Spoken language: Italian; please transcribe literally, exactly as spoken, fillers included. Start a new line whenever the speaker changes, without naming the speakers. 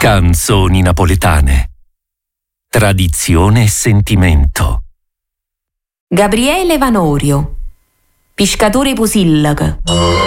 Canzoni napoletane. Tradizione e sentimento.
Gabriele Vanorio, pescatore Pusillac.